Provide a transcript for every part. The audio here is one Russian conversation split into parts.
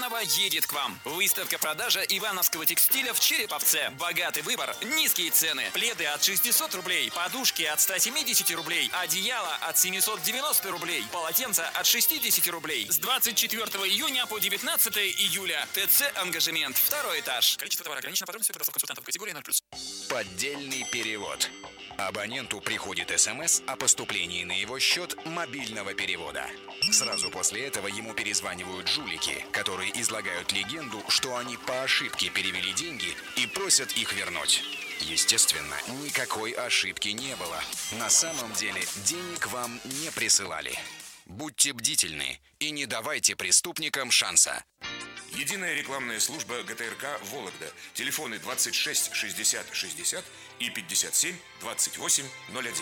Иваново едет к вам. Выставка-продажа ивановского текстиля в Череповце. Богатый выбор, низкие цены. Пледы от 600 рублей, подушки от 170 рублей, одеяло от 790 рублей, полотенца от 60 рублей. С 24 июня по 19 июля. ТЦ «Ангажемент». 2-й этаж. Количество товара ограничено. Подробности предоставь консультантов категории 0+. Поддельный перевод. Абоненту приходит СМС о поступлении на его счет мобильного перевода. Сразу после этого ему перезванивают жулики, которые излагают легенду, что они по ошибке перевели деньги и просят их вернуть. Естественно, никакой ошибки не было. На самом деле денег вам не присылали. Будьте бдительны и не давайте преступникам шанса. Единая рекламная служба ГТРК «Вологда». Телефоны 26 60 60 и 57 28 01.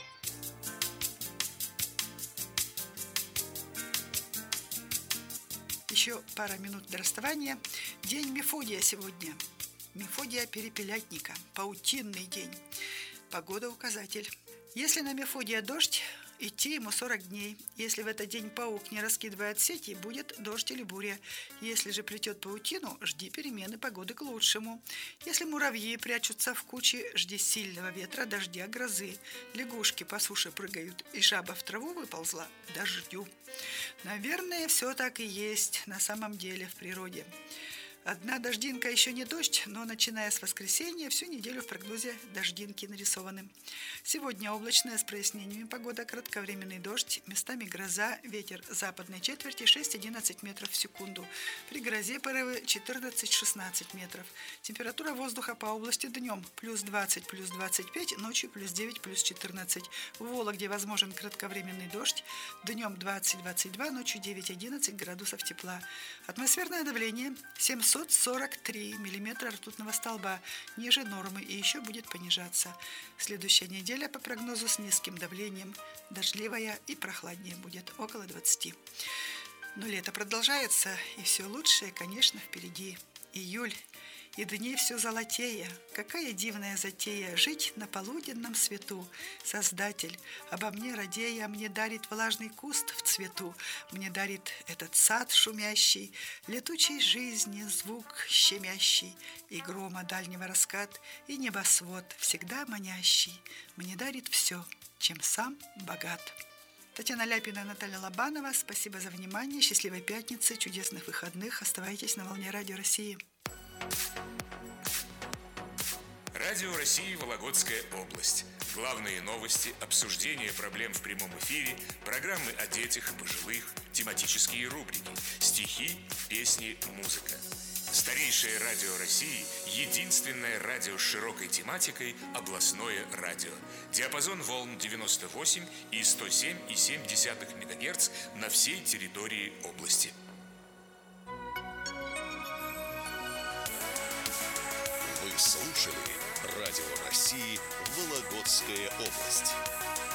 Еще пара минут до расставания. День Мефодия сегодня. Мефодия Перепелятника. Паутинный день. Погода указатель. Если на Мефодия дождь, идти ему 40 дней. Если в этот день паук не раскидывает сети, будет дождь или буря. Если же плетет паутину, жди перемены погоды к лучшему. Если муравьи прячутся в куче, жди сильного ветра, дождя, грозы. Лягушки по суше прыгают, и жаба в траву выползла дождю. Наверное, все так и есть на самом деле в природе. Одна дождинка еще не дождь, но начиная с воскресенья всю неделю в прогнозе дождинки нарисованы. Сегодня облачная с прояснениями погода, кратковременный дождь, местами гроза, ветер западной четверти 6-11 метров в секунду. При грозе порывы 14-16 метров. Температура воздуха по области днем плюс 20, плюс 25, ночью плюс 9, плюс 14. В Вологде возможен кратковременный дождь, днем 20-22, ночью 9-11 градусов тепла. Атмосферное давление 743 миллиметра ртутного столба, ниже нормы, и еще будет понижаться. Следующая неделя по прогнозу с низким давлением, дождливая и прохладнее будет, около 20. Но лето продолжается, и все лучшее, конечно, впереди. Июль, и дни все золотея. Какая дивная затея жить на полуденном свету. Создатель, обо мне радея, мне дарит влажный куст в цвету, мне дарит этот сад шумящий, летучей жизни звук щемящий, и грома дальнего раскат, и небосвод всегда манящий, мне дарит все, чем сам богат. Татьяна Ляпина, Наталья Лобанова. Спасибо за внимание. Счастливой пятницы, чудесных выходных. Оставайтесь на волне Радио России. Радио России, Вологодская область. Главные новости, обсуждение проблем в прямом эфире, программы о детях и пожилых, тематические рубрики, стихи, песни, музыка. Старейшее радио России, единственное радио с широкой тематикой, областное радио. Диапазон волн 98 и 107,7 МГц на всей территории области. Вы слушали Радио России, Вологодская область.